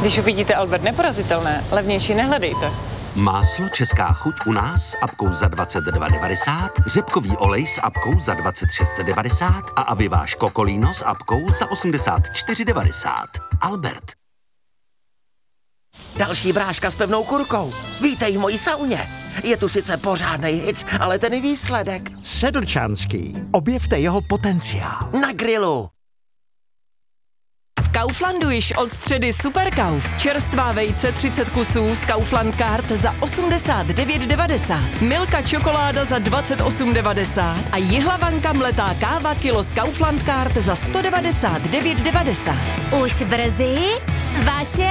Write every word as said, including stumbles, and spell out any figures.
Když uvidíte Albert neporazitelné, levnější nehledejte. Máslo Česká chuť u nás s apkou za dvacet dva devadesát, řepkový olej s apkou za dvacet šest devadesát a Aviváš Kokolíno s apkou za osmdesát čtyři devadesát. Albert. Další bráška s pevnou kurkou. Vítej v mojí sauně. Je tu sice pořádnej hit, ale ten výsledek. Sedlčanský. Objevte jeho potenciál. Na grilu. V Kauflandu již od středy Superkauf. Čerstvá vejce třicet kusů z Kaufland Card za osmdesát devět devadesát. Milka čokoláda za dvacet osm devadesát a jihlavanka mletá káva kilo z Kaufland Card za sto devadesát devět devadesát. Už brzy vaše